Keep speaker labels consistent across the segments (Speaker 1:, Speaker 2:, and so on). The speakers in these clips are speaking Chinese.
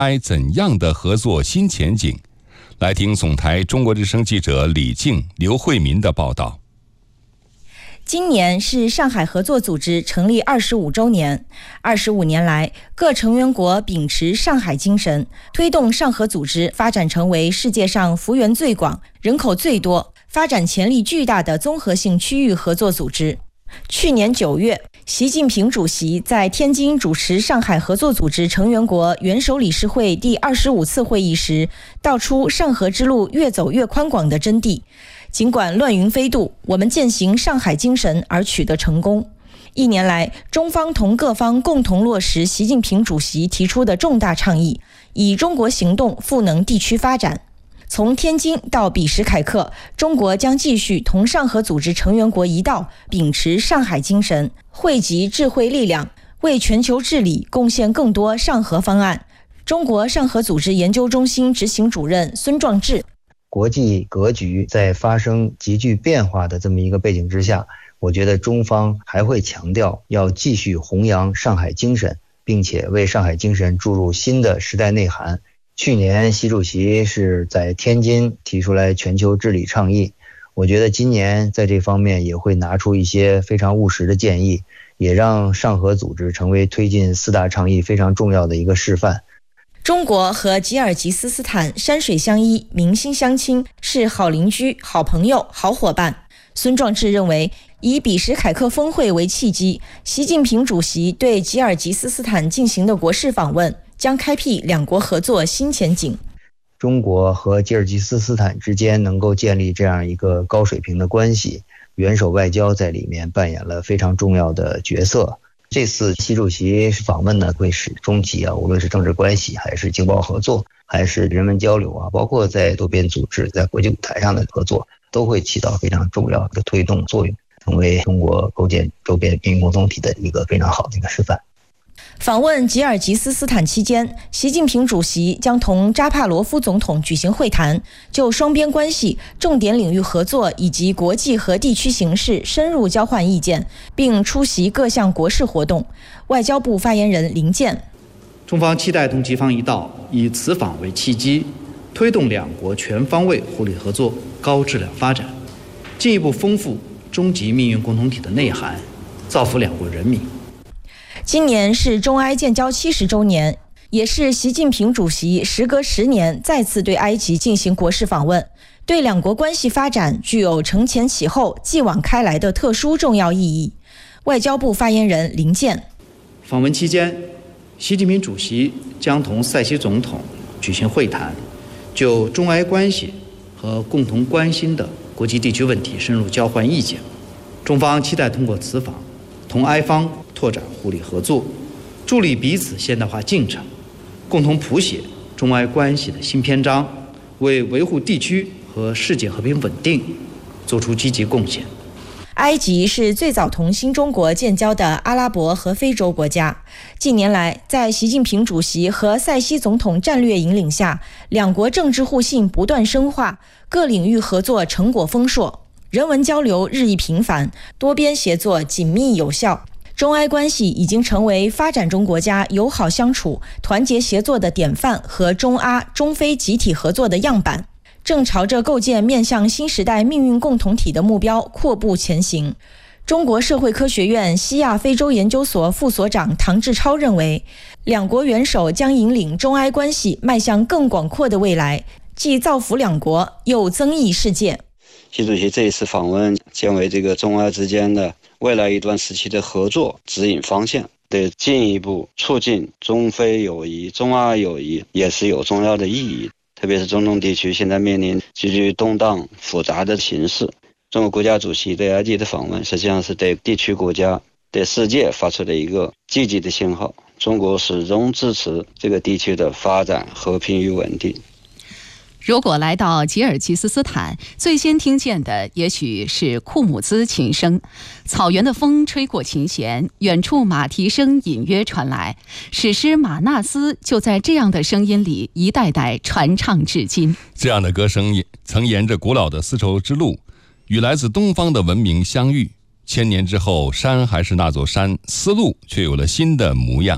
Speaker 1: 埃怎样的合作新前景？来听总台中国之声记者李静、刘慧民的报道。
Speaker 2: 今年是上海合作组织成立25周年。25年来，各成员国秉持上海精神，推动上合组织发展成为世界上幅员最广、人口最多、发展潜力巨大的综合性区域合作组织。去年9月，习近平主席在天津主持上海合作组织成员国元首理事会第25次会议时，道出上合之路越走越宽广的真谛。尽管乱云飞渡，我们践行上海精神而取得成功。1年来，中方同各方共同落实习近平主席提出的重大倡议，以中国行动赋能地区发展。从天津到比什凯克，中国将继续同上合组织成员国一道，秉持上海精神，汇集智慧力量，为全球治理贡献更多上合方案。中国上合组织研究中心执行主任孙壮志：
Speaker 3: 国际格局在发生急剧变化的这么一个背景之下，我觉得中方还会强调要继续弘扬上海精神，并且为上海精神注入新的时代内涵。去年习主席是在天津提出来全球治理倡议，我觉得今年在这方面也会拿出一些非常务实的建议，也让上合组织成为推进4大倡议非常重要的一个示范。
Speaker 2: 中国和吉尔吉斯斯坦山水相依，民心相亲，是好邻居、好朋友、好伙伴。孙壮志认为，以比什凯克峰会为契机，习近平主席对吉尔吉斯斯坦进行的国事访问，将开辟两国合作新前景。
Speaker 3: 中国和吉尔吉斯斯坦之间能够建立这样一个高水平的关系，元首外交在里面扮演了非常重要的角色。这次习主席访问呢，会使中吉无论是政治关系还是经贸合作还是人文交流包括在多边组织在国际舞台上的合作，都会起到非常重要的推动作用，成为中国构建周边命运共同体的一个非常好的一个示范。
Speaker 2: 访问吉尔吉斯斯坦期间，习近平主席将同扎帕罗夫总统举行会谈，就双边关系、重点领域合作以及国际和地区形势深入交换意见，并出席各项国事活动。外交部发言人林健：
Speaker 4: 中方期待同吉方一道，以此访为契机，推动两国全方位互利合作高质量发展，进一步丰富中吉命运共同体的内涵，造福两国人民。
Speaker 2: 今年是中埃建交70周年，也是习近平主席时隔10年再次对埃及进行国事访问，对两国关系发展具有承前启后、继往开来的特殊重要意义。外交部发言人林健：
Speaker 4: 访问期间，习近平主席将同塞西总统举行会谈，就中埃关系和共同关心的国际地区问题深入交换意见。中方期待通过此访，同埃方拓展互利合作，助力彼此现代化进程，共同谱写中埃关系的新篇章，为维护地区和世界和平稳定做出积极贡献。
Speaker 2: 埃及是最早同新中国建交的阿拉伯和非洲国家。近年来，在习近平主席和塞西总统战略引领下，两国政治互信不断深化，各领域合作成果丰硕，人文交流日益频繁，多边协作紧密有效。中埃关系已经成为发展中国家友好相处、团结协作的典范和中阿、中非集体合作的样板，正朝着构建面向新时代命运共同体的目标阔步前行。中国社会科学院西亚非洲研究所副所长唐志超认为，两国元首将引领中埃关系迈向更广阔的未来，既造福两国，又增益世界。
Speaker 5: 习主席这一次访问将为这个中埃之间的未来一段时期的合作指引方向，对进一步促进中非友谊、中阿友谊也是有重要的意义。特别是中东地区现在面临极具动荡复杂的形势，中国国家主席对埃及的访问实际上是对地区国家、对世界发出的一个积极的信号。中国始终支持这个地区的发展、和平与稳定。
Speaker 6: 如果来到吉尔吉斯斯坦，最先听见的也许是库姆兹琴声。草原的风吹过琴弦，远处马蹄声隐约传来，史诗《马纳斯》就在这样的声音里一代代传唱至今。
Speaker 1: 这样的歌声曾沿着古老的丝绸之路与来自东方的文明相遇，1000年之后，山还是那座山，丝路却有了新的模样。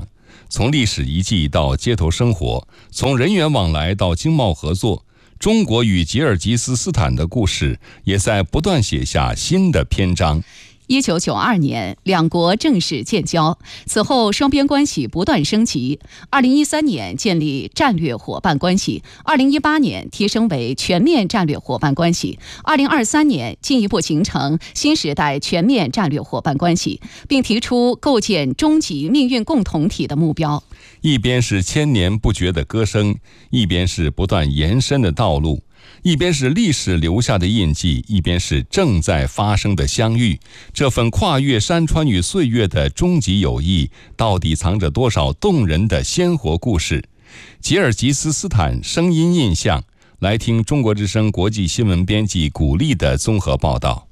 Speaker 1: 从历史遗迹到街头生活，从人员往来到经贸合作，中国与吉尔吉斯斯坦的故事也在不断写下新的篇章。
Speaker 6: 1992年，两国正式建交，此后双边关系不断升级。2013年建立战略伙伴关系，2018年提升为全面战略伙伴关系，2023年进一步形成新时代全面战略伙伴关系，并提出构建终极命运共同体的目标。
Speaker 1: 一边是千年不绝的歌声，一边是不断延伸的道路。一边是历史留下的印记，一边是正在发生的相遇。这份跨越山川与岁月的终极友谊，到底藏着多少动人的鲜活故事？吉尔吉斯斯坦声音印象，来听中国之声国际新闻编辑古丽的综合报道。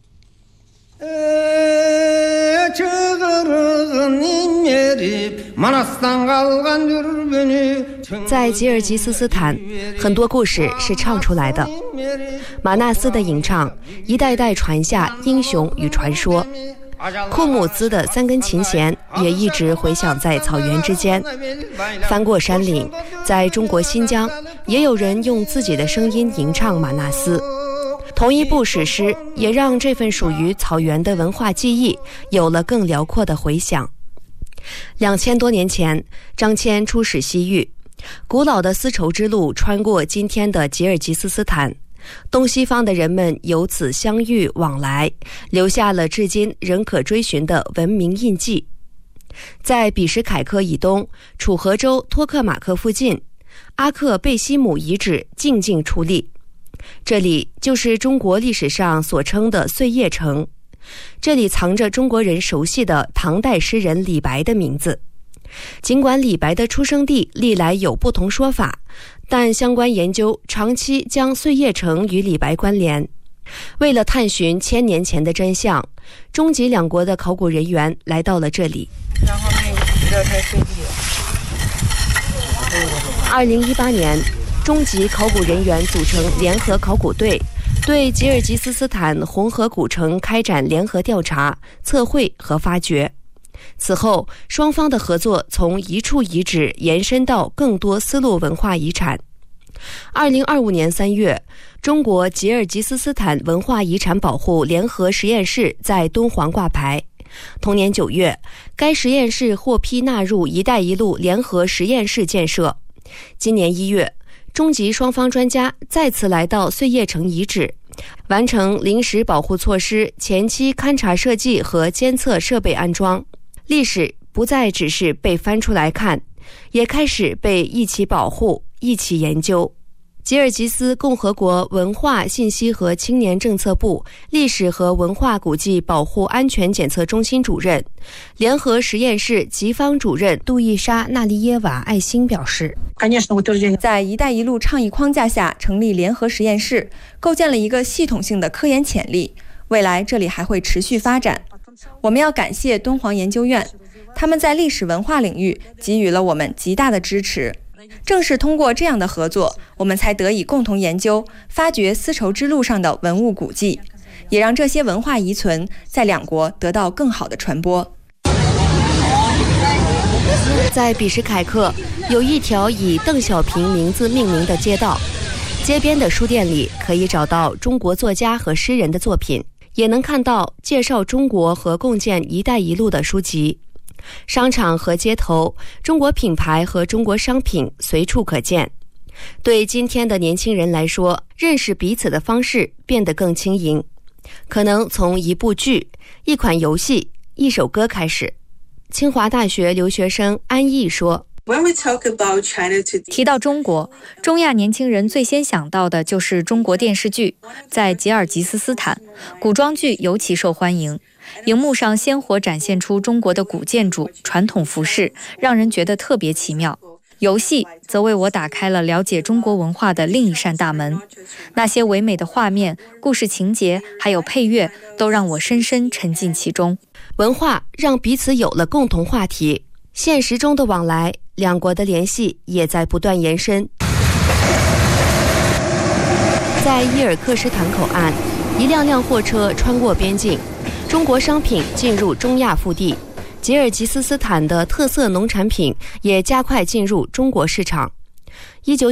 Speaker 7: 在吉尔吉斯斯坦，很多故事是唱出来的。马纳斯的吟唱一代代传下英雄与传说，库姆兹的3根琴弦也一直回响在草原之间。翻过山岭，在中国新疆也有人用自己的声音吟唱马纳斯。同一部史诗也让这份属于草原的文化记忆有了更辽阔的回响。2000多年前，张骞出使西域，古老的丝绸之路穿过今天的吉尔吉斯斯坦，东西方的人们由此相遇往来，留下了至今仍可追寻的文明印记。在比什凯克以东，楚河州托克马克附近，阿克贝西姆遗址静静矗立。这里就是中国历史上所称的碎叶城，这里藏着中国人熟悉的唐代诗人李白的名字。尽管李白的出生地历来有不同说法，但相关研究长期将碎叶城与李白关联。为了探寻1000年前的真相，中吉两国的考古人员来到了这里。然后这才碎地。2018年，中吉考古人员组成联合考古队，对吉尔吉斯斯坦红河古城开展联合调查、测绘和发掘。此后，双方的合作从一处遗址延伸到更多丝路文化遗产。2025年3月，中国吉尔吉斯斯坦文化遗产保护联合实验室在敦煌挂牌。同年9月，该实验室获批纳入“一带一路”联合实验室建设。今年1月，中吉双方专家再次来到碎叶城遗址，完成临时保护措施前期勘察设计和监测设备安装。历史不再只是被翻出来看，也开始被一起保护、一起研究。吉尔吉斯共和国文化信息和青年政策部历史和文化古迹保护安全检测中心主任、联合实验室吉方主任杜伊莎·纳利耶瓦·艾辛表示，
Speaker 2: 在“一带一路”倡议框架下成立联合实验室，构建了一个系统性的科研潜力，未来这里还会持续发展。我们要感谢敦煌研究院，他们在历史文化领域给予了我们极大的支持。正是通过这样的合作，我们才得以共同研究、发掘丝绸之路上的文物古迹，也让这些文化遗存在两国得到更好的传播。
Speaker 7: 在比什凯克，有一条以邓小平名字命名的街道，街边的书店里可以找到中国作家和诗人的作品，也能看到介绍中国和共建“一带一路”的书籍。商场和街头，中国品牌和中国商品随处可见。对今天的年轻人来说，认识彼此的方式变得更轻盈，可能从一部剧、一款游戏、一首歌开始。清华大学留学生安逸说，
Speaker 8: 提到中国，中亚年轻人最先想到的就是中国电视剧。在吉尔吉斯斯坦，古装剧尤其受欢迎，荧幕上鲜活展现出中国的古建筑、传统服饰，让人觉得特别奇妙。游戏则为我打开了了解中国文化的另一扇大门，那些唯美的画面、故事情节，还有配乐，都让我深深沉浸其中。
Speaker 7: 文化让彼此有了共同话题，现实中的往来，两国的联系也在不断延伸。在伊尔克什坦口岸，一辆辆货车穿过边境，中国商品进入中亚腹地， 吉尔吉斯斯坦的特色农产品也加快进入中国市场。